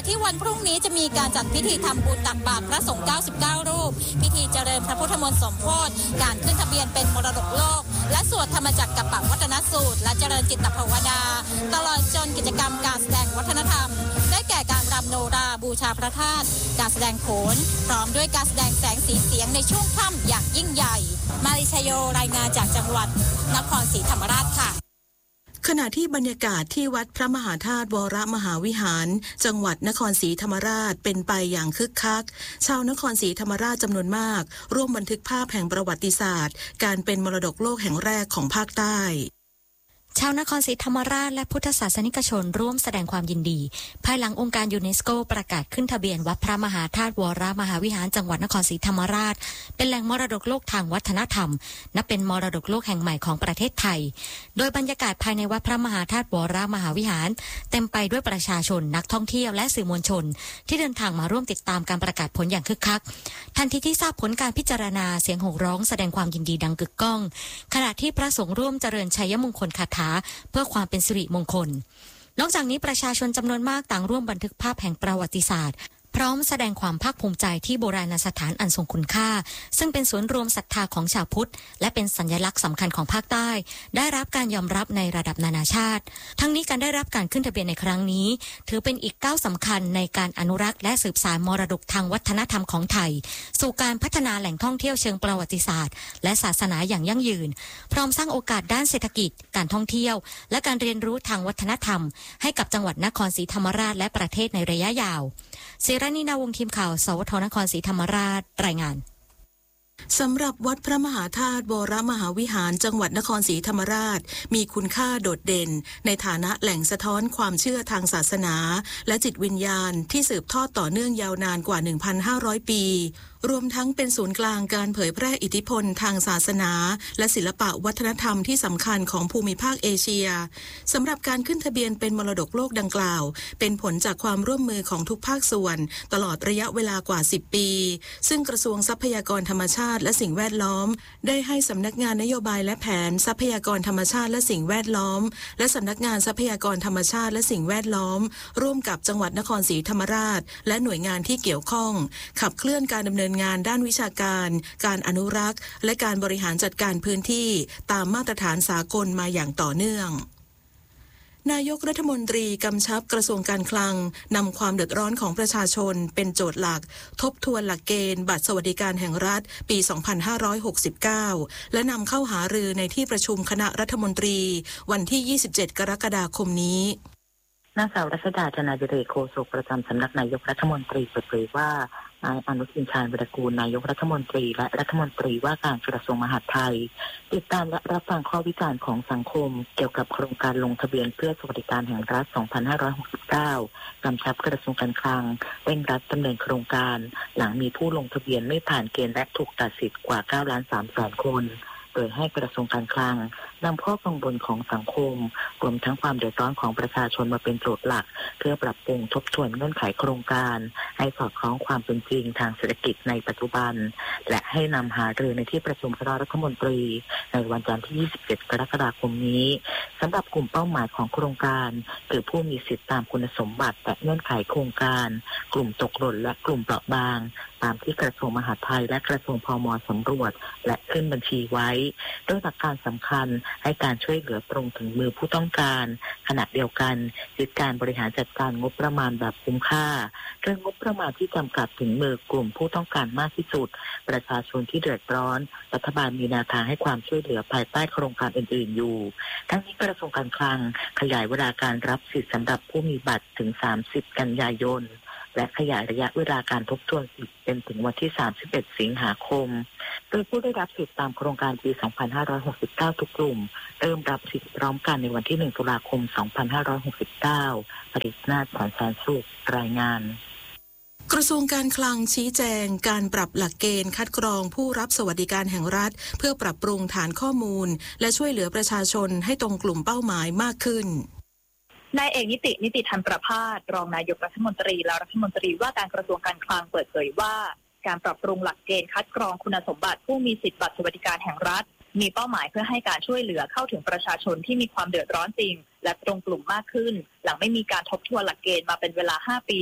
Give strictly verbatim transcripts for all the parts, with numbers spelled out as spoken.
ที่วันพรุ่งนี้จะมีการจัดพิธีทำบุญตักบาตรพระสงฆ์เก้าสิบเก้ารูปพิธีเจริญพระพุทธมนต์สมโภชการขึ้นทะเบียนเป็นมรดกโลกและสวดธรรมจักรกัปปวัฒนสูตรและเจริญจิตภาวนาตลอดจนกิจกรรมการแสดงวัฒนธรรมได้แก่การรำโนราบูชาพระธาตุการแสดงโขนพร้อมด้วยการแสดงแสงสีเสียงในช่วงค่ำอย่างยิ่งใหญ่มาริชโยรายงานจากจังหวัดนครศรีธรรมราชค่ะขณะที่บรรยากาศที่วัดพระมหาธาตุวรมหาวิหารจังหวัดนครศรีธรรมราชเป็นไปอย่างคึกคักชาวนครศรีธรรมราชจำนวนมากร่วมบันทึกภาพแห่งประวัติศาสตร์การเป็นมรดกโลกแห่งแรกของภาคใต้ชาวนครศรีธรรมราชและพุทธศาสนิกชนร่วมแสดงความยินดีภายหลังองค์การยูเนสโกประกาศขึ้นทะเบียนวัดพระมหาธาตุวรมหาวิหารจังหวัดนครศรีธรรมราชเป็นแหล่งมรดกโลกทางวัฒนธรรมนับเป็นมรดกโลกแห่งใหม่ของประเทศไทยโดยบรรยากาศภายในวัดพระมหาธาตุวรมหาวิหารเต็มไปด้วยประชาชนนักท่องเที่ยวและสื่อมวลชนที่เดินทางมาร่วมติดตามการประกาศผลอย่างคึกคักทันทีที่ทราบผลการพิจารณาเสียงโห่ร้องแสดงความยินดีดังกึกก้องขณะที่พระสงฆ์ร่วมเจริญชัยมงคลคาถาเพื่อความเป็นสิริมงคลนอกจากนี้ประชาชนจำนวนมากต่างร่วมบันทึกภาพแห่งประวัติศาสตร์พร้อมแสดงความภาคภูมิใจที่โบราณสถานอันทรงคุณค่าซึ่งเป็นศูนย์รวมศรัทธาของชาวพุทธและเป็นสัญลักษณ์สำคัญของภาคใต้ได้รับการยอมรับในระดับนานาชาติทั้งนี้การได้รับการขึ้นทะเบียนในครั้งนี้ถือเป็นอีกก้าวสำคัญในการอนุรักษ์และสืบสานมรดกทางวัฒนธรรมของไทยสู่การพัฒนาแหล่งท่องเที่ยวเชิงประวัติศาสตร์และศาสนาอย่างยั่งยืนพร้อมสร้างโอกาสด้านเศรษฐกิจการท่องเที่ยวและการเรียนรู้ทางวัฒนธรรมให้กับจังหวัดนครศรีธรรมราชและประเทศในระยะยาวศิรณีนาวงศ์ทีมข่าวสวทนครศรีธรรมราชรายงานสำหรับวัดพระมหาธาตุวรมหาวิหารจังหวัดนครศรีธรรมราชมีคุณค่าโดดเด่นในฐานะแหล่งสะท้อนความเชื่อทางศาสนาและจิตวิญญาณที่สืบทอดต่อเนื่องยาวนานกว่า หนึ่งพันห้าร้อย ปีรวมทั้งเป็นศูนย์กลางการเผยแพร่อิทธิพลทางศาสนาและศิลปะวัฒนธรรมที่สำคัญของภูมิภาคเอเชียสำหรับการขึ้นทะเบียนเป็นมรดกโลกดังกล่าวเป็นผลจากความร่วมมือของทุกภาคส่วนตลอดระยะเวลากว่าสิบปีซึ่งกระทรวงทรัพยากรธรรมชาติและสิ่งแวดล้อมได้ให้สำนักงานนโยบายและแผนทรัพยากรธรรมชาติและสิ่งแวดล้อมและสำนักงานทรัพยากรธรรมชาติและสิ่งแวดล้อมร่วมกับจังหวัดนครศรีธรรมราชและหน่วยงานที่เกี่ยวข้องขับเคลื่อนการดำเนินงานด้านวิชาการการอนุรักษ์และการบริหารจัดการพื้นที่ตามมาตรฐานสากลมาอย่างต่อเนื่องนายกรัฐมนตรีกำชับกระทรวงการคลังนำความเดือดร้อนของประชาชนเป็นโจทย์หลักทบทวนหลักเกณฑ์บัตรสวัสดิการแห่งรัฐปี สองพันห้าร้อยหกสิบเก้า และนำเข้าหารือในที่ประชุมคณะรัฐมนตรีวันที่ ยี่สิบเจ็ด กรกฎาคมนี้นางสาวรัชดา จนาดิเรก โฆษกประจำสำนักนายกรัฐมนตรีเปิดเผยว่านายอนุทิน ชาญวีรกูลนายกรัฐมนตรีและรัฐมนตรีว่าการกระทรวงมหาดไทยติดตามและรับฟังข้อวิจารณ์ของสังคมเกี่ยวกับโครงการลงทะเบียนเพื่อสวัสดิการแห่งรัฐ สองพันห้าร้อยหกสิบเก้ากำชับกระทรวงการคลังเร่งรัดดำเนินโครงการหลังมีผู้ลงทะเบียนไม่ผ่านเกณฑ์และถูกตัดสิทธิ์กว่า เก้าล้านสามแสน คนโดยให้กระทรวงการคลังนำข้อกังวลของสังคมรวมทั้งความเดือดร้อนของประชาชนมาเป็นโจทย์หลักเพื่อปรับปรุงทบทวนเงื่อนไขโครงการให้สอดคล้องความเป็นจริงทางเศรษฐกิจในปัจจุบันและให้นำหารือในที่ประชุมคณะรัฐมนตรีในวันจันทร์ที่ ยี่สิบเจ็ด กรกฎาคมนี้สำหรับกลุ่มเป้าหมายของโครงการคือผู้มีสิทธิตามคุณสมบัติและเงื่อนไขโครงการกลุ่มตกหล่นและกลุ่มเปราะบางตามที่กระทรวงมหาดไทยและกระทรวงพม.สำรวจและขึ้นบัญชีไว้โดยหลักการสำคัญให้การช่วยเหลือตรงถึงมือผู้ต้องการขณะเดียวกันยึดการบริหารจัดการงบประมาณแบบคุ้มค่าโดยงบประมาณที่จำกัดถึงมือกลุ่มผู้ต้องการมากที่สุดประชาชนที่เดือดร้อนรัฐบาลมีแนวทางให้ความช่วยเหลือภายใต้โครงการอื่นๆอยู่ทั้งนี้กระทรวงการคลังขยายเวลาการรับสิทธิ์สำหรับผู้มีบัตรถึงสามสิบกันยายนและขยายระยะเวลาการทบทวนสิทธิ์เป็นถึงวันที่สามสิบเอ็ดสิงหาคมโดยผู้ได้รับสิทธิ์ตามโครงการปี สองพันห้าร้อยหกสิบเก้า ทุกกลุ่มเริ่มรับสิทธิ์พร้อมกันในวันที่ หนึ่ง ตุลาคม สองพันห้าร้อยหกสิบเก้า ปริศนาถอนแสนสุขรายงานกระทรวงการคลังชี้แจงการปรับหลักเกณฑ์คัดกรองผู้รับสวัสดิการแห่งรัฐเพื่อปรับปรุงฐานข้อมูลและช่วยเหลือประชาชนให้ตรงกลุ่มเป้าหมายมากขึ้นนายเอกนิตินิติธรรมประภาสรองนายกรัฐมนตรีและรัฐมนตรีว่าการกระทรวงการคลังเปิดเผยว่าการปรับปรุงหลักเกณฑ์คัดกรองคุณสมบัติผู้มีสิทธิบัตรสวัสดิการแห่งรัฐมีเป้าหมายเพื่อให้การช่วยเหลือเข้าถึงประชาชนที่มีความเดือดร้อนจริงและตรงกลุ่มมากขึ้นหลังไม่มีการทบทวนหลักเกณฑ์มาเป็นเวลาห้าปี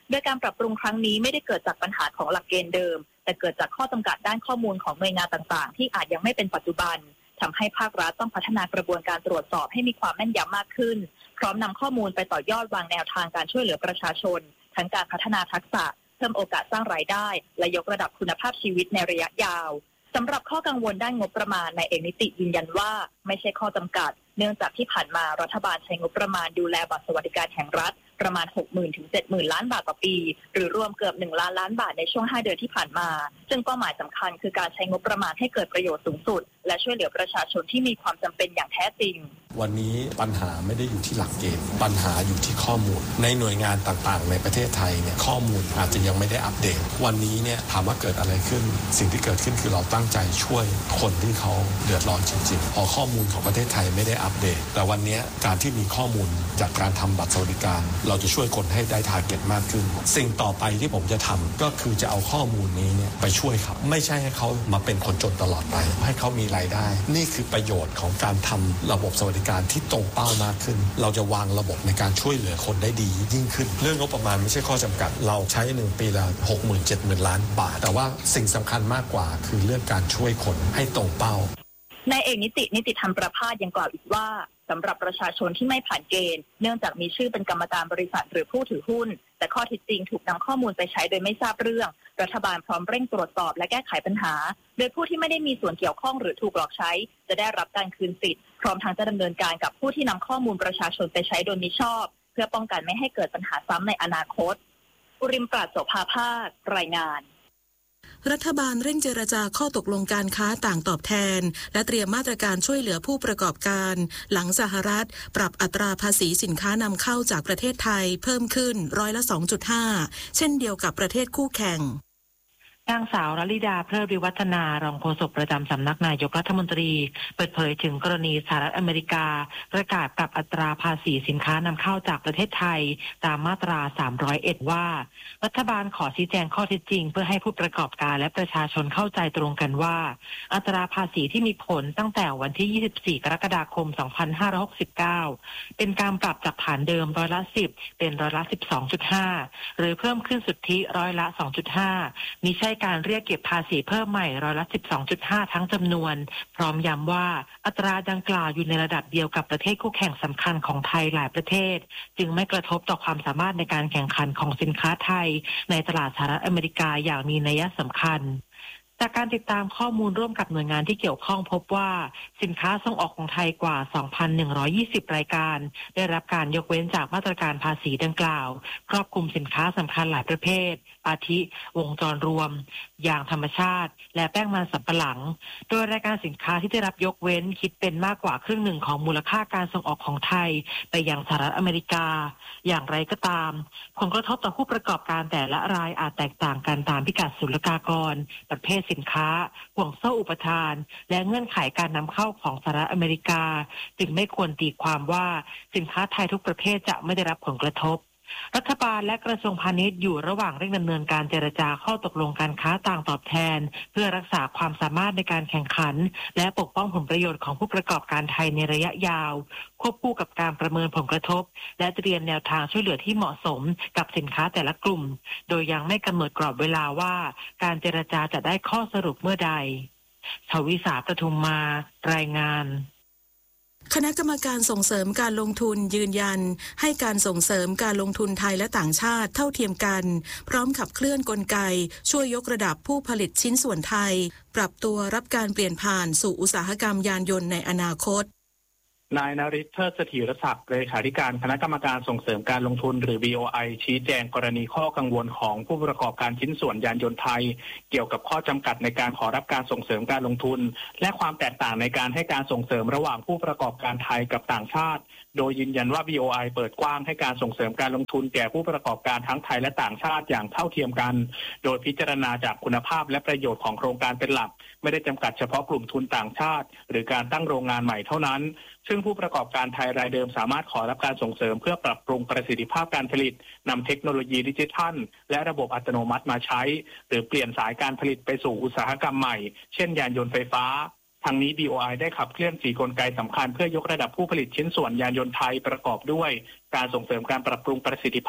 โดยการปรับปรุงครั้งนี้ไม่ได้เกิดจากปัญหาของหลักเกณฑ์เดิมแต่เกิดจากข้อจำกัดด้านข้อมูลของหน่วยงานต่างๆที่อาจยังไม่เป็นปัจจุบันทำให้ภาครัฐต้องพัฒนากระบวนการตรวจสอบให้มีความแม่นยำมากขึ้นพร้อมนำข้อมูลไปต่อยอดวางแนวทางการช่วยเหลือประชาชนทั้งการพัฒนาทักษะเพิ่มโอกาสสร้างรายได้และยกระดับคุณภาพชีวิตในระยะยาวสำหรับข้อกังวลด้านงบประมาณนายเอกนิติยืนยันว่าไม่ใช่ข้อจำกัดเนื่องจากที่ผ่านมารัฐบาลใช้งบประมาณดูแลบัตรสวัสดิการแห่งรัฐประมาณ หกหมื่น ถึง เจ็ดหมื่น ล้านบาทต่อปีหรือรวมเกือบหนึ่งล้านล้านบาทในช่วงห้าเดือนที่ผ่านมาซึ่งเป้าหมายสำคัญคือการใช้งบประมาณให้เกิดประโยชน์สูงสุดและช่วยเหลือประชาชนที่มีความจำเป็นอย่างแท้จริงวันนี้ปัญหาไม่ได้อยู่ที่หลักเกณฑ์ปัญหาอยู่ที่ข้อมูลในหน่วยงานต่างๆในประเทศไทยเนี่ยข้อมูลอาจจะยังไม่ได้อัปเดตวันนี้เนี่ยถามว่าเกิดอะไรขึ้นสิ่งที่เกิดขึ้นคือเราตั้งใจช่วยคนที่เขาเดือดร้อนจริงๆพอข้อมูลของประเทศไทยไม่ได้อัปเดตแต่วันนี้การที่มีข้อมูลจากการทำบัตรสวัสดิการเราจะช่วยคนให้ได้ทาร์เก็ตมากขึ้นสิ่งต่อไปที่ผมจะทำก็คือจะเอาข้อมูลนี้เนี่ยไปช่วยครับไม่ใช่ให้เขามาเป็นคนจนตลอดไปให้เขามีรายได้นี่คือประโยชน์ของการทำระบบสวัสดิการที่ตรงเป้ามากขึ้นเราจะวางระบบในการช่วยเหลือคนได้ดียิ่งขึ้นเรื่องงบประมาณไม่ใช่ข้อจำกัดเราใช้หนึ่งปีละ หกหมื่น เจ็ดหมื่น ล้านบาทแต่ว่าสิ่งสำคัญมากกว่าคือเรื่องการช่วยคนให้ตรงเป้านายเอกนิตินิติธรรมประภาสยังกล่าวอีกว่าสำหรับประชาชนที่ไม่ผ่านเกณฑ์เนื่องจากมีชื่อเป็นกรรมการบริษัทหรือผู้ถือหุ้นแต่ข้อเท็จจริงถูกนำข้อมูลไปใช้โดยไม่ทราบเรื่องรัฐบาลพร้อมเร่งตรวจสอบและแก้ไขปัญหาโดยผู้ที่ไม่ได้มีส่วนเกี่ยวข้องหรือถูกหลอกใช้จะได้รับการคืนสิทธิ์พร้อมทั้งจะดำเนินการกับผู้ที่นำข้อมูลประชาชนไปใช้โดยมิชอบเพื่อป้องกันไม่ให้เกิดปัญหาซ้ำในอนาคตอุริมปราศโสภาภาครายงานรัฐบาลเร่งเจรจาข้อตกลงการค้าต่างตอบแทนและเตรียมมาตรการช่วยเหลือผู้ประกอบการหลังสหรัฐปรับอัตราภาษีสินค้านำเข้าจากประเทศไทยเพิ่มขึ้นร้อยละ สองจุดห้า เช่นเดียวกับประเทศคู่แข่งนางสาวรลิดาเพลิดวิวัฒนารองโฆษกประจำสำนักนายกรัฐมนตรีเปิดเผยถึงกรณีสหรัฐอเมริกาประกาศปรับอัตราภาษีสินค้านำเข้าจากประเทศไทยตามมาตราสามร้อยเอ็ดว่ารัฐบาลขอชี้แจงข้อเท็จจริงเพื่อให้ผู้ประกอบการและประชาชนเข้าใจตรงกันว่าอัตราภาษีที่มีผลตั้งแต่วันที่ยี่สิบสี่กรกฎาคมสองพันห้าร้อยหกสิบเก้าเป็นการปรับจากฐานเดิมร้อยละสิบเป็นร้อยละ สิบสองจุดห้า หรือเพิ่มขึ้นสุทธิร้อยละ สองจุดห้า มิใช่การเรียกเก็บภาษีเพิ่มใหม่ร้อยละ สิบสองจุดห้า ทั้งจำนวนพร้อมย้ำว่าอัตราดังกล่าวอยู่ในระดับเดียวกับประเทศคู่แข่งสำคัญของไทยหลายประเทศจึงไม่กระทบต่อความสามารถในการแข่งขันของสินค้าไทยในตลาดสหรัฐอเมริกาอย่างมีนัยสำคัญจากการติดตามข้อมูลร่วมกับหน่วยงานที่เกี่ยวข้องพบว่าสินค้าส่งออกของไทยกว่า สองพันหนึ่งร้อยยี่สิบ รายการได้รับการยกเว้นจากมาตรการภาษีดังกล่าวครอบคลุมสินค้าสำคัญหลายประเภทอาทิวงจรรวมยางธรรมชาติและแป้งมันสำปะหลังโดยรายการสินค้าที่ได้รับยกเว้นคิดเป็นมากกว่าครึ่งหนึ่งของมูลค่าการส่งออกของไทยไปยังสหรัฐอเมริกาอย่างไรก็ตามผลกระทบต่อผู้ประกอบการแต่ละรายอาจแตกต่างกันตามพิกัดศุลกากรประเภทสินค้าห่วงโซ่อุปทานและเงื่อนไขการนำเข้าของสหรัฐอเมริกาจึงไม่ควรตีความว่าสินค้าไทยทุกประเภทจะไม่ได้รับผลกระทบรัฐบาลและกระทรวงพาณิชย์อยู่ระหว่างเร่งดำเนินการเจรจาข้อตกลงการค้าต่างตอบแทนเพื่อรักษาความสามารถในการแข่งขันและปกป้องผลประโยชน์ของผู้ประกอบการไทยในระยะยาวควบคู่กับการประเมินผลกระทบและเตรียมแนวทางช่วยเหลือที่เหมาะสมกับสินค้าแต่ละกลุ่มโดยยังไม่กำหนดกรอบเวลาว่าการเจรจาจะได้ข้อสรุปเมื่อใดชวิสาประทุมมารายงานคณะกรรมการส่งเสริมการลงทุนยืนยันให้การส่งเสริมการลงทุนไทยและต่างชาติเท่าเทียมกันพร้อมขับเคลื่อนกลไกช่วยยกระดับผู้ผลิตชิ้นส่วนไทยปรับตัวรับการเปลี่ยนผ่านสู่อุตสาหกรรมยานยนต์ในอนาคตนายนฤทธิ์เทิดเสถียรศักดิ์เลขาธิการคณะกรรมการส่งเสริมการลงทุนหรือ บี โอ ไอ ชี้แจงกรณีข้อกังวลของผู้ประกอบการชิ้นส่วนยานยนต์ไทยเกี่ยวกับข้อจำกัดในการขอรับการส่งเสริมการลงทุนและความแตกต่างในการให้การส่งเสริมระหว่างผู้ประกอบการไทยกับต่างชาติโดยยืนยันว่า บี โอ ไอ เปิดกว้างให้การส่งเสริมการลงทุนแก่ผู้ประกอบการทั้งไทยและต่างชาติอย่างเท่าเทียมกันโดยพิจารณาจากคุณภาพและประโยชน์ของโครงการเป็นหลักไม่ได้จำกัดเฉพาะกลุ่มทุนต่างชาติหรือการตั้งโรงงานใหม่เท่านั้นซึ่งผู้ประกอบการไทยรายเดิมสามารถขอรับการส่งเสริมเพื่อปรับปรุงประสิทธิภาพการผลิตนำเทคโนโลยีดิจิทัลและระบบอัตโนมัติมาใช้หรือเปลี่ยนสายการผลิตไปสู่อุตสาหกรรมใหม่เช่นยานยนต์ไฟฟ้าทางนี้ บี โอ ไอ ได้ขับเคลื่อนสี่กลไกสำคัญเพื่อยกระดับผู้ผลิตชิ้นส่วนยานยนต์ไทยประกอบด้วยการส่งเสริมการปรับปรุงประสิทธิภาพ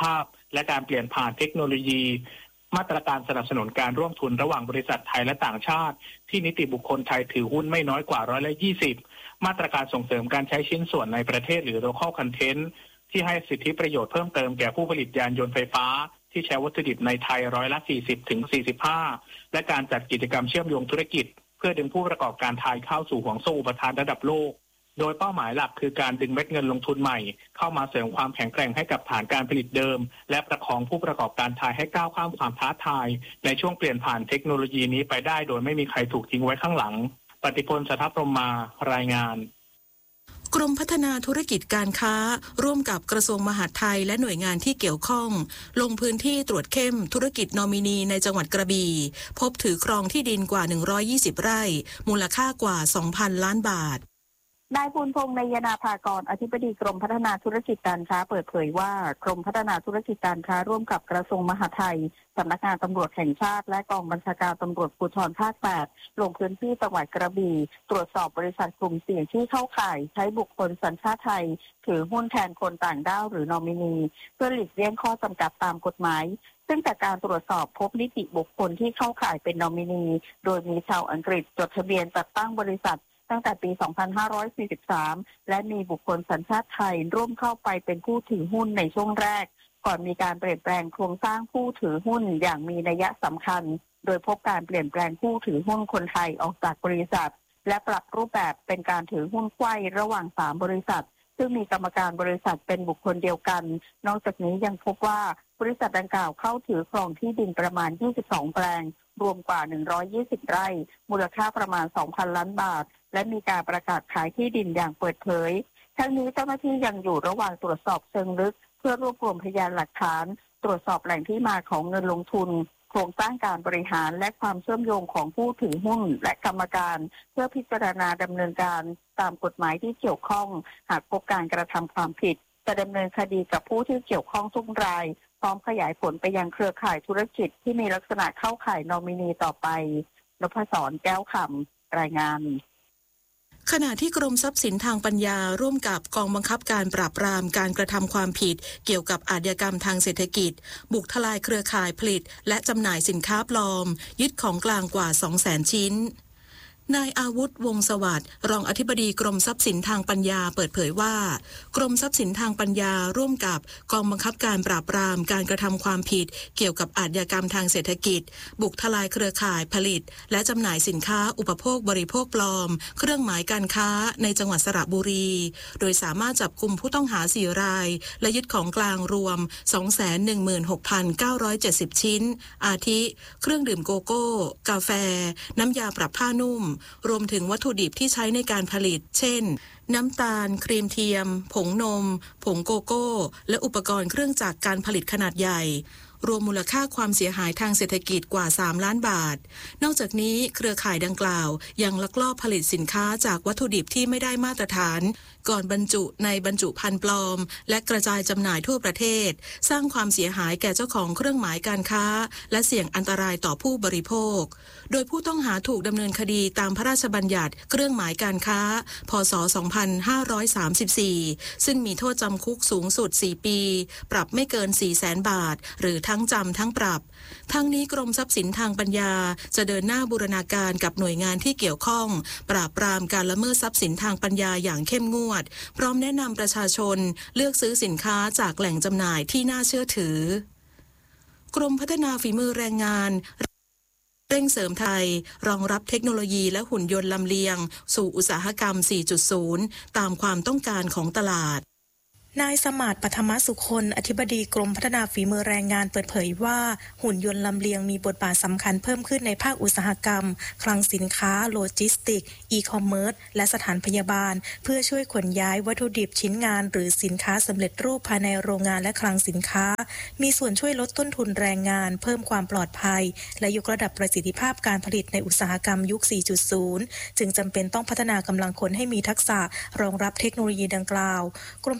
และการเปลี่ยนผ่านเทคโนโลยีมาตรการสนับสนุนการร่วมทุนระหว่างบริษัทไทยและต่างชาติที่นิติบุคคลไทยถือหุ้นไม่น้อยกว่าร้อยละยี่สิบมาตรการส่งเสริมการใช้ชิ้นส่วนในประเทศหรือ local content ที่ให้สิทธิประโยชน์เพิ่มเติมแก่ผู้ผลิตยานยนต์ไฟฟ้าที่ใช้วัตถุดิบในไทยร้อยละสี่สิบถึงสี่สิบห้าและการจัดกิจกรรมเชื่อมโยงธุรกิจเพื่อดึงผู้ประกอบการไทยเข้าสู่ห่วงโซ่อุปทานระดับโลกโดยเป้าหมายหลักคือการดึงเม็ดเงินลงทุนใหม่เข้ามาเสริมความแข็งแกร่งให้กับฐานการผลิตเดิมและประคองผู้ประกอบการไทยให้ก้าวข้ามความท้าทายในช่วงเปลี่ยนผ่านเทคโนโลยีนี้ไปได้โดยไม่มีใครถูกทิ้งไว้ข้างหลังปฏิพล สัทธพรหมารายงานกรมพัฒนาธุรกิจการค้าร่วมกับกระทรวงมหาดไทยและหน่วยงานที่เกี่ยวข้องลงพื้นที่ตรวจเข้มธุรกิจนอมินีในจังหวัดกระบี่พบถือครองที่ดินกว่าหนึ่งร้อยยี่สิบไร่มูลค่ากว่า สองพัน ล้านบาทนายภูลพงษ์ นยนาภากรอธิบดีกรมพัฒนาธุรกิจการค้าเปิดเผยว่ากรมพัฒนาธุรกิจการค้าร่วมกับกระทรวงมหาดไทยสำนักงานตำรวจแห่งชาติและกองบัญชาการตำรวจภูธรภาคแปดลงพื้นที่จังหวัดกระบี่ตรวจสอบบริษัทกลุ่มเสี่ยงที่เข้าข่ายใช้บุคคลสัญชาติไทยถือหุ้นแทนคนต่างด้าวหรือนอมินีเพื่อหลีกเลี่ยงข้อจำกัดตามกฎหมายซึ่งจากการตรวจสอบพบนิติบุคคลที่เข้าข่ายเป็นนอมินีโดยมีชาวอังกฤษจดทะเบียนจัดตั้งบริษัทตั้งแต่ปี สองพันห้าร้อยสี่สิบสาม และมีบุคคลสัญชาติไทยร่วมเข้าไปเป็นผู้ถือหุ้นในช่วงแรกก่อนมีการเปลี่ยนแปลงโครงสร้างผู้ถือหุ้นอย่างมีนัยสำคัญโดยพบการเปลี่ยนแปลงผู้ถือหุ้นคนไทยออกจากบริษัทและปรับรูปแบบเป็นการถือหุ้นไขว้ระหว่างสามบริษัทซึ่งมีกรรมการบริษัทเป็นบุคคลเดียวกันนอกจากนี้ยังพบว่าบริษัทดังกล่าวเข้าถือครองที่ดินประมาณยี่สิบสองแปลงรวมกว่าหนึ่งร้อยยี่สิบไร่มูลค่าประมาณ สองพัน ล้านบาทและมีการประกาศขายที่ดินอย่างเปิดเผยทั้งนี้เจ้าหน้าที่ยังอยู่ระหว่างตรวจสอบเชิงลึกเพื่อรวบรวมพยานหลักฐานตรวจสอบแหล่งที่มาของเงินลงทุนโครงสร้างการบริหารและความเชื่อมโยงของผู้ถือหุ้นและกรรมการเพื่อพิจารณาดำเนินการตามกฎหมายที่เกี่ยวข้องหากพบการกระทำความผิดจะดำเนินคดีกับผู้ที่เกี่ยวข้องทุกรายพร้อมขยายผลไปยังเครือข่ายธุรกิจที่มีลักษณะเข้าข่ายนอมินีต่อไปนพศร แก้วคำรายงานขณะที่กรมทรัพย์สินทางปัญญาร่วมกับกองบังคับการปราบปรามการกระทำความผิดเกี่ยวกับอาชญากรรมทางเศรษฐกิจบุกทลายเครือข่ายผลิตและจำหน่ายสินค้าปลอมยึดของกลางกว่า สองแสน ชิ้นนายอาวุธวงศ์สวัสดิ์รองอธิบดีกรมทรัพย์สินทางปัญญาเปิดเผยว่ากรมทรัพย์สินทางปัญญาร่วมกับกองบังคับการปราบปรามการกระทำความผิดเกี่ยวกับอาชญากรรมทางเศรษฐกิจบุกทลายเครือข่ายผลิตและจำหน่ายสินค้าอุปโภคบริโภคปลอมเครื่องหมายการค้าในจังหวัดสระบุรีโดยสามารถจับกุมผู้ต้องหาสี่รายและยึดของกลางรวม สองแสนหนึ่งหมื่นหกพันเก้าร้อยเจ็ดสิบ ชิ้นอาทิเครื่องดื่มโกโก้กาแฟน้ำยาปรับผ้านุ่มรวมถึงวัตถุดิบที่ใช้ในการผลิตเช่นน้ำตาลครีมเทียมผงนมผงโกโก้และอุปกรณ์เครื่องจักรการผลิตขนาดใหญ่รวมมูลค่าความเสียหายทางเศรษฐกิจกว่าสามล้านบาทนอกจากนี้เครือข่ายดังกล่าวยังลักลอบผลิตสินค้าจากวัตถุดิบที่ไม่ได้มาตรฐานก่อนบรรจุในบรรจุภัณฑ์ปลอมและกระจายจำหน่ายทั่วประเทศสร้างความเสียหายแก่เจ้าของเครื่องหมายการค้าและเสี่ยงอันตรายต่อผู้บริโภคโดยผู้ต้องหาถูกดำเนินคดีตามพระราชบัญญัติเครื่องหมายการค้าพ.ศ. สองพันห้าร้อยสามสิบสี่ซึ่งมีโทษจำคุกสูงสุดสี่ปีปรับไม่เกิน สี่แสน บาทหรือทั้งจำทั้งปรับทั้งนี้กรมทรัพย์สินทางปัญญาจะเดินหน้าบูรณาการกับหน่วยงานที่เกี่ยวข้องปราบปรามการละเมิดทรัพย์สินทางปัญญาอย่างเข้มงวดพร้อมแนะนำประชาชนเลือกซื้อสินค้าจากแหล่งจำหน่ายที่น่าเชื่อถือกรมพัฒนาฝีมือแรงงานเร่งเสริมไทยรองรับเทคโนโลยีและหุ่นยนต์ลำเลียงสู่อุตสาหกรรม สี่จุดศูนย์ ตามความต้องการของตลาดนายสมาร์ท ปฐมสุคนอธิบดีกรมพัฒนาฝีมือแรงงานเปิดเผยว่าหุ่นยนต์ลำเลียงมีบทบาทสำคัญเพิ่มขึ้นในภาคอุตสาหกรรมคลังสินค้าโลจิสติกส์อีคอมเมิร์ซและสถานพยาบาลเพื่อช่วยขนย้ายวัตถุดิบชิ้นงานหรือสินค้าสำเร็จรูปภายในโรงงานและคลังสินค้ามีส่วนช่วยลดต้นทุนแรงงานเพิ่มความปลอดภัยและยกระดับประสิทธิภาพการผลิตในอุตสาหกรรมยุค สี่จุดศูนย์ จึงจำเป็นต้องพัฒนากำลังคนให้มีทักษะรองรับเทคโนโลยีดังกล่าวกรมพัฒนาฝี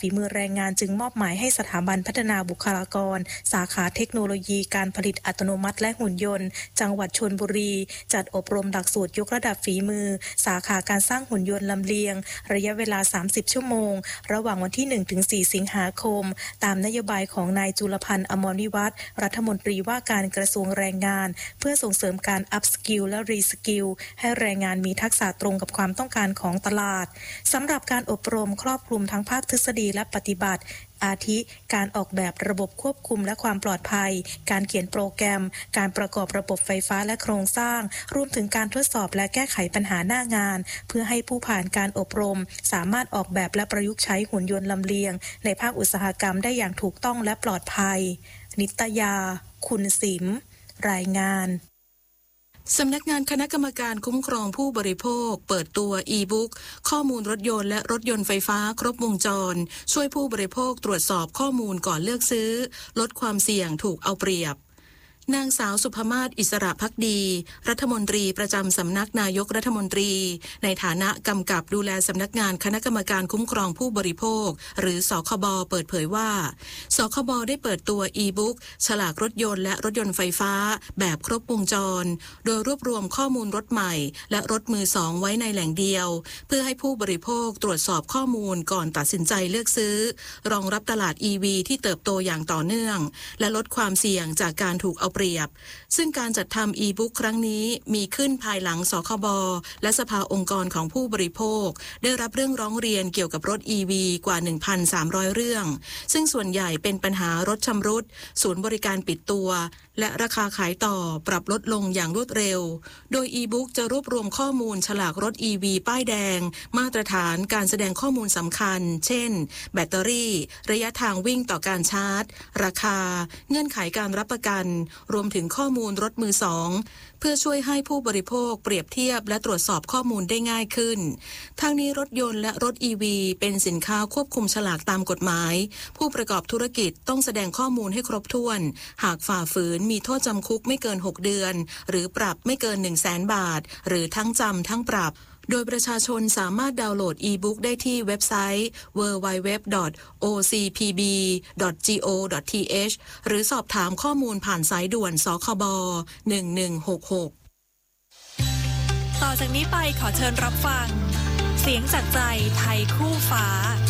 มือแรงงานจึงมอบหมายให้สถาบันพัฒนาบุคลากรสาขาเทคโนโลยีการผลิตอัตโนมัติและหุ่นยนต์จังหวัดชลบุรีจัดอบรมหลักสูตรยกระดับฝีมือสาขาการสร้างหุ่นยนต์ลำเลียงระยะเวลาสามสิบชั่วโมงระหว่างวันที่ หนึ่งถึงสี่ สิงหาคมตามนโยบายของนายจุลพันธ์อมรวิวัฒน์รัฐมนตรีว่าการกระทรวงแรงงานเพื่อส่งเสริมการอัพสกิลและรีสกิลให้แรงงานมีทักษะตรงกับความต้องการของตลาดสำหรับการอบรมครอบคลุมทั้งภาคทฤษฎีและปฏิบัติอาทิการออกแบบระบบควบคุมและความปลอดภัยการเขียนโปรแกรมการประกอบระบบไฟฟ้าและโครงสร้างรวมถึงการทดสอบและแก้ไขปัญหาหน้างานเพื่อให้ผู้ผ่านการอบรมสามารถออกแบบและประยุกต์ใช้หุ่นยนต์ลำเลียงในภาคอุตสาหกรรมได้อย่างถูกต้องและปลอดภัยนิตยาคุณสิมรายงานสำนักงานคณะกรรมการคุ้มครองผู้บริโภคเปิดตัวอีบุ๊กข้อมูลรถยนต์และรถยนต์ไฟฟ้าครบวงจรช่วยผู้บริโภคตรวจสอบข้อมูลก่อนเลือกซื้อลดความเสี่ยงถูกเอาเปรียบนางสาวสุภมาศอิสระภักดีรัฐมนตรีประจำสำนักนายกรัฐมนตรีในฐานะกำกับดูแลสำนักงานคณะกรรมการคุ้มครองผู้บริโภคหรือสคบเปิดเผยว่าสคบได้เปิดตัวอีบุ๊กฉลากรถยนต์และรถยนต์ไฟฟ้าแบบครบวงจรโดยรวบรวมข้อมูลรถใหม่และรถมือสองไว้ในแหล่งเดียวเพื่อให้ผู้บริโภคตรวจสอบข้อมูลก่อนตัดสินใจเลือกซื้อรองรับตลาด อี วี ที่เติบโตอย่างต่อเนื่องและลดความเสี่ยงจากการถูกเอาเปรียบซึ่งการจัดทำอีบุ๊กครั้งนี้มีขึ้นภายหลังสคบและสภาองค์กรของผู้บริโภคได้รับเรื่องร้องเรียนเกี่ยวกับรถ อี วี กว่า หนึ่งพันสามร้อย เรื่องซึ่งส่วนใหญ่เป็นปัญหารถชำรุดศูนย์บริการปิดตัวและราคาขายต่อปรับลดลงอย่างรวดเร็วโดยอีบุ๊กจะรวบรวมข้อมูลฉลากรถ อี วี ป้ายแดงมาตรฐานการแสดงข้อมูลสำคัญเช่นแบตเตอรี่ระยะทางวิ่งต่อการชาร์จราคาเงื่อนไขการรับประกันรวมถึงข้อมูลรถมือสองเพื่อช่วยให้ผู้บริโภคเปรียบเทียบและตรวจสอบข้อมูลได้ง่ายขึ้นทางนี้รถยนต์และรถ อี วี เป็นสินค้าควบคุมฉลากตามกฎหมายผู้ประกอบธุรกิจต้องแสดงข้อมูลให้ครบถ้วนหากฝ่าฝืนมีโทษจำคุกไม่เกินหกเดือนหรือปรับไม่เกิน หนึ่งแสน บาทหรือทั้งจำทั้งปรับโดยประชาชนสามารถดาวน์โหลดอีบุ๊กได้ที่เว็บไซต์ ดับเบิลยู ดับเบิลยู ดับเบิลยู ดอท โอ ซี พี บี ดอท จี โอ ดอท ที เอช หรือสอบถามข้อมูลผ่านสายด่วนสคบหนึ่งหนึ่งหกหกต่อจากนี้ไปขอเชิญรับฟังเสียงจากใจไทยคู่ฟ้า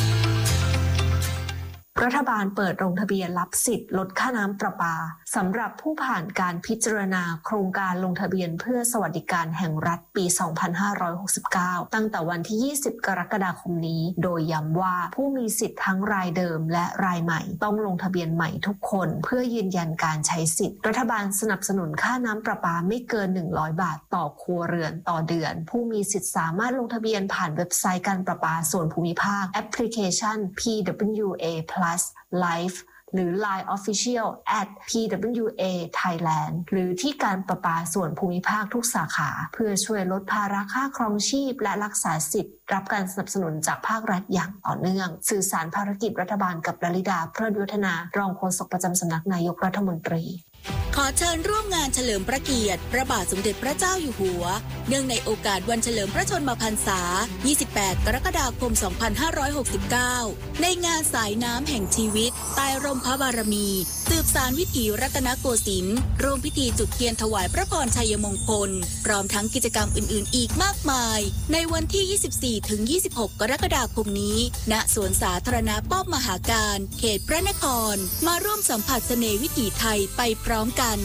รัฐบาลเปิดลงทะเบียนรับสิทธิ์ลดค่าน้ำประปาสำหรับผู้ผ่านการพิจารณาโครงการลงทะเบียนเพื่อสวัสดิการแห่งรัฐปี สองพันห้าร้อยหกสิบเก้า ตั้งแต่วันที่ ยี่สิบ กรกฎาคมนี้โดยย้ำว่าผู้มีสิทธิ์ทั้งรายเดิมและรายใหม่ต้องลงทะเบียนใหม่ทุกคนเพื่อยืนยันการใช้สิทธิ์รัฐบาลสนับสนุนค่าน้ำประปาไม่เกินหนึ่งร้อยบาทต่อครัวเรือนต่อเดือนผู้มีสิทธิ์สามารถลงทะเบียนผ่านเว็บไซต์การประปาส่วนภูมิภาคแอปพลิเคชัน พี ดับเบิลยู เอ plus Live หรือ ไลน์ Official แอท พี ดับเบิลยู เอ Thailand หรือที่การประปาส่วนภูมิภาคทุกสาขาเพื่อช่วยลดภาระค่าครองชีพและรักษาสิทธิ์รับการสนับสนุนจากภาครัฐอย่างต่อเนื่องสื่อสารภารกิจรัฐบาลกับลลิดาเพลิดยุทธนารองโฆษกประจำสำนักนายกรัฐมนตรีขอเชิญร่วมงานเฉลิมพระเกียรติพระบาทสมเด็จพระเจ้าอยู่หัวเนื่องในโอกาสวันเฉลิมพระชนมพรรษา ยี่สิบแปด กรกฎาคม สองพันห้าร้อยหกสิบเก้า ในงานสายน้ำแห่งชีวิตใต้ร่มพระบารมีสืบสานวิถีรัตนโกสินทร์ร่วมพิธีจุดเทียนถวายพระพรชัยมงคลพร้อมทั้งกิจกรรมอื่นๆอีกมากมายในวันที่ ยี่สิบสี่ถึงยี่สิบหก กรกฎาคมนี้ณสวนสาธารณะป้อมมหาการเขตพระนครมาร่วมสัมผัสเสน่ห์วิถีไทยไปพร้อมกัน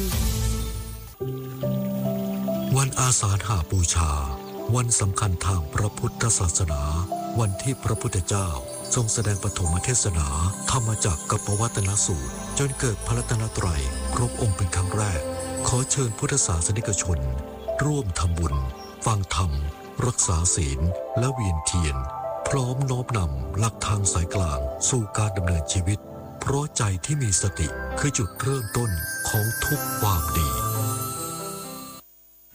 วันอาสาฬหบูชาวันสำคัญทางพระพุทธศาสนาวันที่พระพุทธเจ้าทรงแสดงปฐมเทศนาธรรมจักรกับปวัตนสูตรจนเกิดพระรัตนตรัยครบองค์เป็นครั้งแรกขอเชิญพุทธศาสนิกชนร่วมทำบุญฟังธรรมรักษาศีลและเวียนเทียนพร้อมน้อมนำหลักทางสายกลางสู่การดำเนินชีวิตเพราะใจที่มีสติคือจุดเริ่มต้นของทุกความดี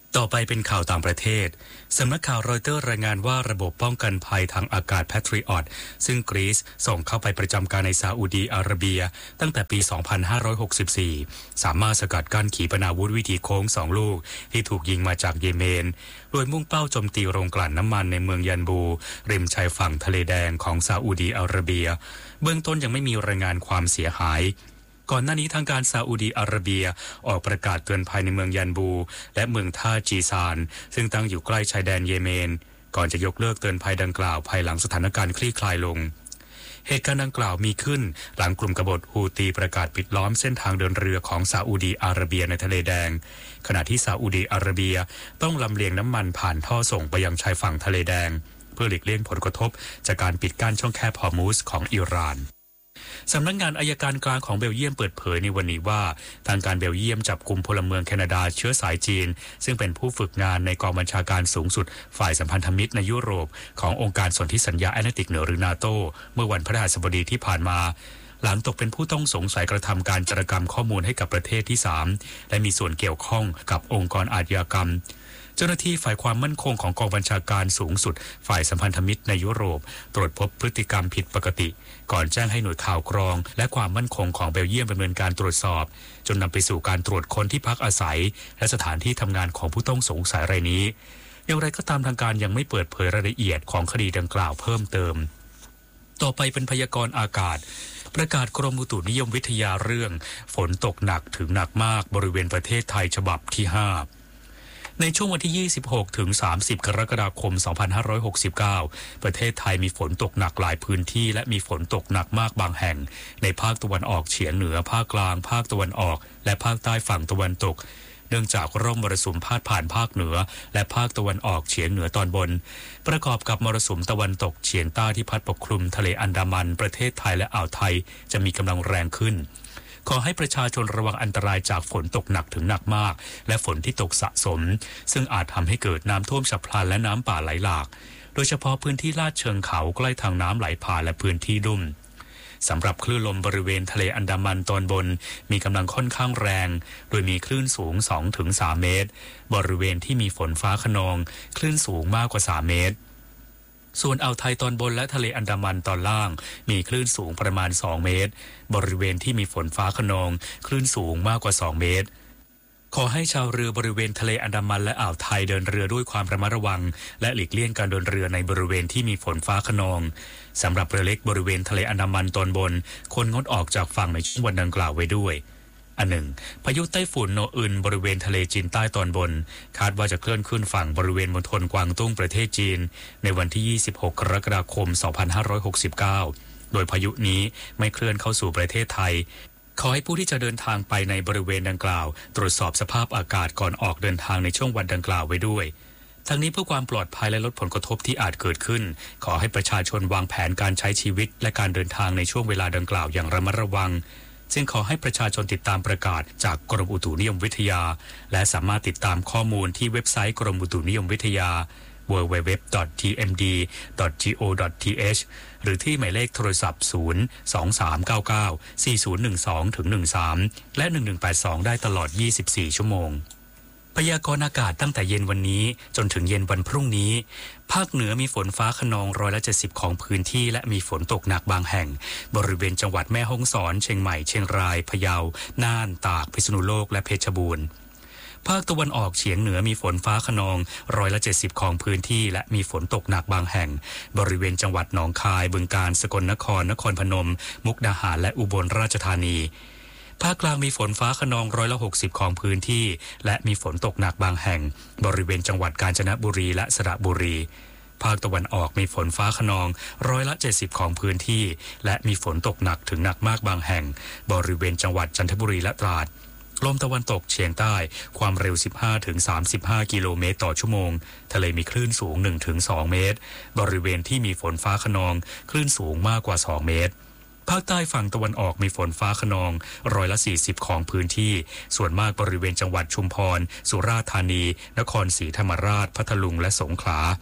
ต่อไปเป็นข่าวต่างประเทศสำนักข่าวรอยเตอร์รายงานว่าระบบป้องกันภัยทางอากาศ Patriot ซึ่งกรีซส่งเข้าไปประจำการในซาอุดีอาระเบียตั้งแต่ปี สองพันห้าร้อยหกสิบสี่ สามารถสกัดกั้นขีปนาวุธวิถีโค้งสองลูกที่ถูกยิงมาจากเยเมนโดยมุ่งเป้าโจมตีโรงกลั่นน้ำมันในเมืองยันบูริมชายฝั่งทะเลแดงของซาอุดีอาระเบียเบื้องต้นยังไม่มีรายงานความเสียหายก่อนหน้านี้ทางการซาอุดีอาระเบียออกประกาศเตือนภัยในเมืองยันบูและเมืองท่าจีซานซึ่งตั้งอยู่ใกล้ชายแดนเยเมนก่อนจะยกเลิกเตือนภัยดังกล่าวภายหลังสถานการณ์คลี่คลายลงเหตุการณ์ดังกล่าวมีขึ้นหลังกลุ่มกบฏฮูตีประกาศปิดล้อมเส้นทางเดินเรือของซาอุดีอาระเบียในทะเลแดงขณะที่ซาอุดีอาระเบียต้องลำเลียงน้ำมันผ่านท่อส่งไปยังชายฝั่งทะเลแดงเพื่อหลีกเลี่ยงผลกระทบจากการปิดกั้นช่องแคบฮอร์มุซของอิหร่านสำนักงานอัยการกลางของเบลเยียมเปิดเผยในวันนี้ว่าทางการเบลเยียมจับกุมพลเมืองแคนาดาเชื้อสายจีนซึ่งเป็นผู้ฝึกงานในกองบัญชาการสูงสุดฝ่ายสัมพันธมิตรในยุโรปขององค์การสนธิสัญญาแอตแลนติกเหนือหรือนาโตเมื่อวันพฤหัสบดีที่ผ่านมาหลังตกเป็นผู้ต้องสงสัยกระทำการจารกรรมข้อมูลให้กับประเทศที่สามและมีส่วนเกี่ยวข้องกับองค์กรอาชญากรรมเจ้าหน้าที่ฝ่ายความมั่นคงของกองบัญชาการสูงสุดฝ่ายสัมพันธมิตรในยุโรปตรวจพบพฤติกรรมผิดปกติก่อนแจ้งให้หน่วยข่าวกรองและความมั่นคงของเบลเยียมดำเนินการตรวจสอบจนนำไปสู่การตรวจค้นที่พักอาศัยและสถานที่ทำงานของผู้ต้องสงสัยรายนี้อย่างไรก็ตามทางการยังไม่เปิดเผยรายละเอียดของคดีดังกล่าวเพิ่มเติมต่อไปเป็นพยากรณ์อากาศประกาศกรมอุตุนิยมวิทยาเรื่องฝนตกหนักถึงหนักมากบริเวณประเทศไทยฉบับที่ห้าในช่วงวันที่ยี่สิบหกถึงสามสิบกรกฎาคมสองพันห้าร้อยหกสิบเก้าประเทศไทยมีฝนตกหนักหลายพื้นที่และมีฝนตกหนักมากบางแห่งในภาคตะวันออกเฉียงเหนือภาคกลางภาคตะวันออกและภาคใต้ฝั่งตะวันตกเนื่องจากร่องมรสุมพาดผ่านภาคเหนือและภาคตะวันออกเฉียงเหนือตอนบนประกอบกับมรสุมตะวันตกเฉียงใต้ที่พัดปกคลุมทะเลอันดามันประเทศไทยและอ่าวไทยจะมีกำลังแรงขึ้นขอให้ประชาชนระวังอันตรายจากฝนตกหนักถึงหนักมากและฝนที่ตกสะสมซึ่งอาจทำให้เกิดน้ำท่วมฉับพลันและน้ำป่าไหลหลากโดยเฉพาะพื้นที่ลาดเชิงเขาใกล้ทางน้ำไหลผ่านและพื้นที่ลุ่มสำหรับคลื่นลมบริเวณทะเลอันดามันตอนบนมีกำลังค่อนข้างแรงโดยมีคลื่นสูง สองถึงสาม เมตรบริเวณที่มีฝนฟ้าคะนองคลื่นสูงมากกว่าสามเมตรส่วนอ่าวไทยตอนบนและทะเลอันดามันตอนล่างมีคลื่นสูงประมาณสองเมตรบริเวณที่มีฝนฟ้าคะนองคลื่นสูงมากกว่าสองเมตรขอให้ชาวเรือบริเวณทะเลอันดามันและอ่าวไทยเดินเรือด้วยความระมัดระวังและหลีกเลี่ยงการเดินเรือในบริเวณที่มีฝนฟ้าคะนองสำหรับเรือเล็กบริเวณทะเลอันดามันตอนบนควรงดออกจากฝั่งในช่วงวันดังกล่าวไว้ด้วยอันหนึ่งพายุไต้ฝุ่นโนอึนบริเวณทะเลจีนใต้ตอนบนคาดว่าจะเคลื่อนขึ้นฝั่งบริเวณมณฑลกวางตุ้งประเทศจีนในวันที่ยี่สิบหกกรกฎาคมสองพันห้าร้อยหกสิบเก้าโดยพายุนี้ไม่เคลื่อนเข้าสู่ประเทศไทยขอให้ผู้ที่จะเดินทางไปในบริเวณดังกล่าวตรวจสอบสภาพอากาศก่อนออกเดินทางในช่วงวันดังกล่าวไว้ด้วยทั้งนี้เพื่อความปลอดภัยและลดผลกระทบที่อาจเกิดขึ้นขอให้ประชาชนวางแผนการใช้ชีวิตและการเดินทางในช่วงเวลาดังกล่าวอย่างระมัดระวังจึงขอให้ประชาชนติดตามประกาศจากกรมอุตุนิยมวิทยาและสามารถติดตามข้อมูลที่เว็บไซต์กรมอุตุนิยมวิทยา ดับเบิลยู ดับเบิลยู ดับเบิลยู ดอท ที เอ็ม ดี ดอท จี โอ ดอท ที เอช หรือที่หมายเลขโทรศัพท์ศูนย์ สอง สาม เก้า เก้า สี่ ศูนย์ หนึ่ง สอง หนึ่ง สามและหนึ่ง หนึ่ง แปด สองได้ตลอดยี่สิบสี่ชั่วโมงพยากรณ์อากาศตั้งแต่เย็นวันนี้จนถึงเย็นวันพรุ่งนี้ภาคเหนือมีฝนฟ้าคะนองร้อยละเจ็ดสิบของพื้นที่และมีฝนตกหนักบางแห่งบริเวณจังหวัดแม่ฮ่องสอนเชียงใหม่เชียงรายพะเยาน่านตากพิษณุโลกและเพชรบูรณ์ภาคตะวันออกเฉียงเหนือมีฝนฟ้าคะนองร้อยละเจ็ดสิบของพื้นที่และมีฝนตกหนักบางแห่งบริเวณจังหวัดหนองคายบึงกาฬสกลนครนครพนมมุกดาหารและอุบลราชธานีภาคกลางมีฝนฟ้าคะนองร้อยละหกสิบของพื้นที่และมีฝนตกหนักบางแห่งบริเวณจังหวัดกาญจนบุรีและสระบุรีภาคตะวันออกมีฝนฟ้าคะนองร้อยละเจ็ดสิบของพื้นที่และมีฝนตกหนักถึงหนักมากบางแห่งบริเวณจังหวัดจันทบุรีและตราดลมตะวันตกเฉียงใต้ความเร็ว สิบห้าถึงสามสิบห้า กิโลเมตรต่อชั่วโมงทะเลมีคลื่นสูง หนึ่งถึงสอง เมตรบริเวณที่มีฝนฟ้าคะนองคลื่นสูงมากกว่าสองเมตรภาคใต้ฝั่งตะวันออกมีฝนฟ้าคะนองร้อยละสี่สิบของพื้นที่ส่วนมากบริเวณจังหวัดชุมพรสุราษฎร์ธานีนครศรีธรรมราชพัทลุงและสงขลา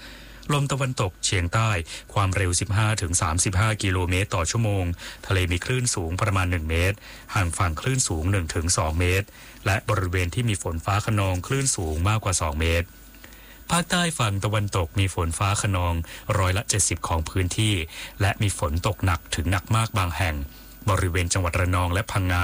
ลมตะวันตกเฉียงใต้ความเร็ว สิบห้าถึงสามสิบห้า กิโลเมตรต่อชั่วโมงทะเลมีคลื่นสูงประมาณหนึ่งเมตรห่างฝั่งคลื่นสูง หนึ่งถึงสอง เมตรและบริเวณที่มีฝนฟ้าคะนองคลื่นสูงมากกว่าสองเมตรภาคใต้ฝั่งตะวันตกมีฝนฟ้าคะนองร้อยละเจ็ดสิบของพื้นที่และมีฝนตกหนักถึงหนักมากบางแห่งบริเวณจังหวัดระนองและพังงา